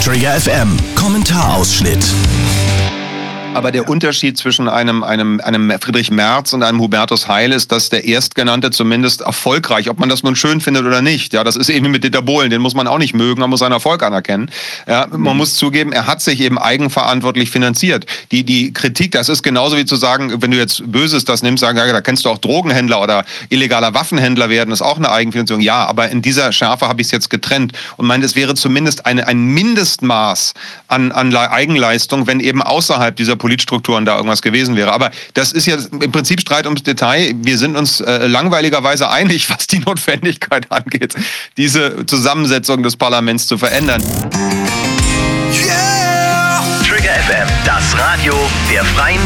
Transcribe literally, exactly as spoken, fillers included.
Trigger F M, Kommentarausschnitt. Aber der Unterschied zwischen einem, einem, einem Friedrich Merz und einem Hubertus Heil ist, dass der Erstgenannte zumindest erfolgreich, ob man das nun schön findet oder nicht, ja, das ist eben mit Dieter Bohlen, den muss man auch nicht mögen, man muss seinen Erfolg anerkennen. Ja, man mhm. muss zugeben, er hat sich eben eigenverantwortlich finanziert. Die, die Kritik, das ist genauso wie zu sagen, wenn du jetzt Böses das nimmst, sagen, ja, da kennst du auch Drogenhändler oder illegaler Waffenhändler werden, das ist auch eine Eigenfinanzierung. Ja, aber in dieser Schärfe habe ich es jetzt getrennt und meine, es wäre zumindest eine, ein Mindestmaß an, an Eigenleistung, wenn eben außerhalb dieser Politstrukturen da irgendwas gewesen wäre. Aber das ist ja im Prinzip Streit ums Detail. Wir sind uns äh, langweiligerweise einig, was die Notwendigkeit angeht, diese Zusammensetzung des Parlaments zu verändern. Yeah! Trigger F M, das Radio der Freien